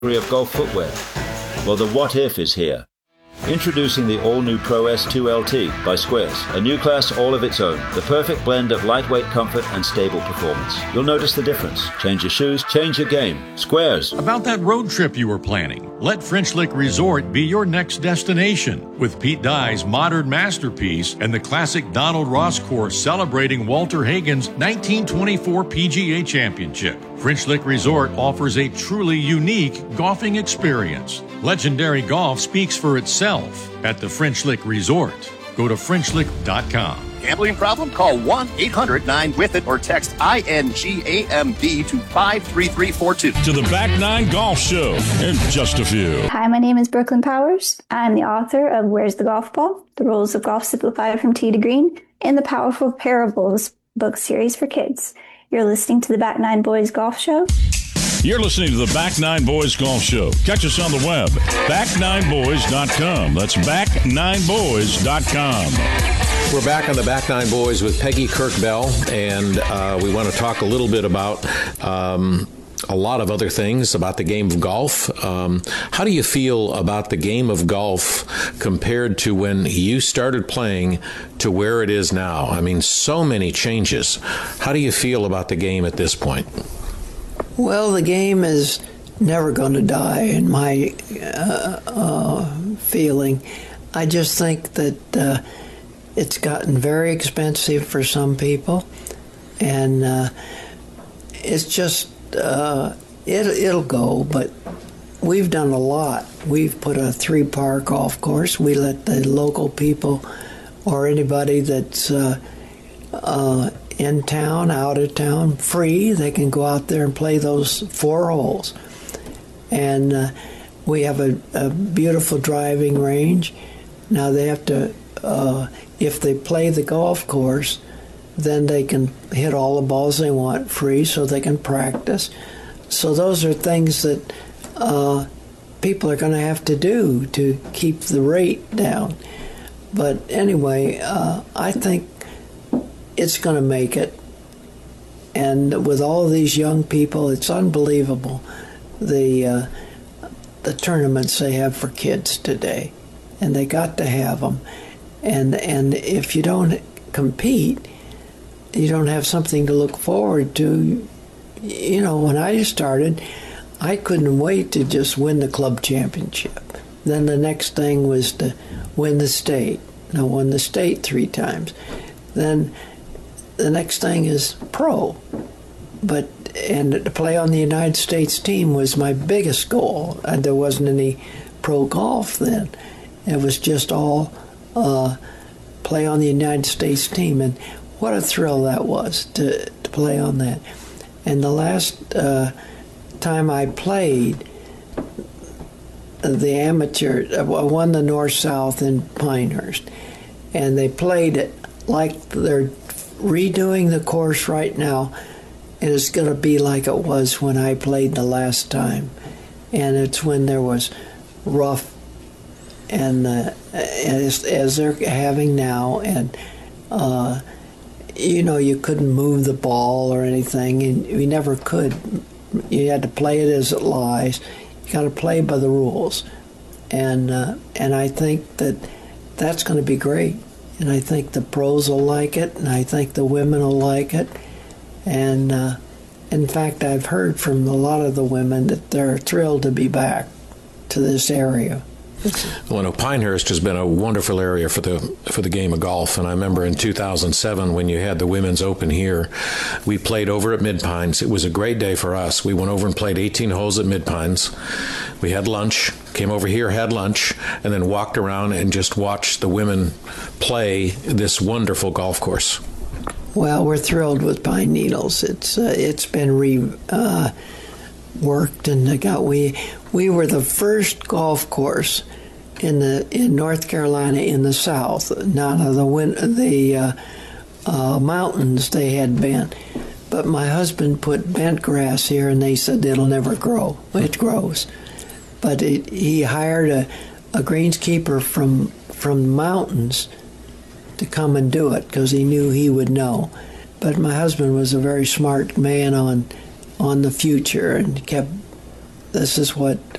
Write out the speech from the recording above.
of golf footwear? Well, the What If is here. Introducing the all-new Pro S2 LT by Squares, a new class all of its own, the perfect blend of lightweight comfort and stable performance. You'll notice the difference. Change your shoes, change your game. Squares. About that road trip you were planning, let French Lick Resort be your next destination. With Pete Dye's modern masterpiece and the classic Donald Ross course celebrating Walter Hagen's 1924 PGA Championship, French Lick Resort offers a truly unique golfing experience. Legendary golf speaks for itself at the French Lick Resort. Go to FrenchLick.com. Gambling problem? Call 1-800-9-WITH-IT or text INGAMB to 53342. To the Back Nine Golf Show in just a few. Hi, my name is Brooklyn Powers. I'm the author of Where's the Golf Ball? The Rules of Golf Simplified from Tee to Green, and the Powerful Parables book series for kids. You're listening to the Back Nine Boys Golf Show. You're listening to the Back Nine Boys Golf Show. Catch us on the web, back9boys.com. That's back9boys.com. We're back on the Back Nine Boys with Peggy Kirk Bell, and we want to talk a little bit about a lot of other things about the game of golf. How do you feel about the game of golf compared to when you started playing to where it is now? I mean, so many changes. How do you feel about the game at this point? Well, the game is never going to die, in my feeling. I just think that it's gotten very expensive for some people, and it's just it'll go. But we've done a lot. We've put a 3-par golf course. We let the local people or anybody that's in town, out of town, free. They can go out there and play those 4 holes. And we have a beautiful driving range. Now they have to, if they play the golf course, then they can hit all the balls they want free so they can practice. So those are things that people are going to have to do to keep the rate down. But anyway, I think it's going to make it. And with all of these young people, it's unbelievable the tournaments they have for kids today. And they got to have them. And if you don't compete, you don't have something to look forward to. You know, when I started, I couldn't wait to just win the club championship. Then the next thing was to win the state. And I won the state 3 times. Then the next thing is pro. And to play on the United States team was my biggest goal. And there wasn't any pro golf then. It was just all play on the United States team. And what a thrill that was to play on that. And the last time I played, the amateur, I won the North-South in Pinehurst. And they played it like they're redoing the course right now, and it's going to be like it was when I played the last time. And it's when there was rough, and as they're having now, and you know, you couldn't move the ball or anything, and you never could. You had to play it as it lies. You got to play by the rules, and I think that's going to be great. And I think the pros will like it, and I think the women will like it. And in fact, I've heard from a lot of the women that they're thrilled to be back to this area. Well, no, Pinehurst has been a wonderful area for the game of golf, and I remember in 2007 when you had the Women's Open here, we played over at Mid-Pines. It was a great day for us. We went over and played 18 holes at Mid-Pines. We had lunch, came over here, had lunch, and then walked around and just watched the women play this wonderful golf course. Well, we're thrilled with Pine Needles. It's been reworked, and we were the first golf course in North Carolina in the South. None of the mountains they had bent, but my husband put bent grass here, and they said it'll never grow. It grows, but he hired a greenskeeper from the mountains to come and do it because he knew he would know. But my husband was a very smart man on the future and kept this is what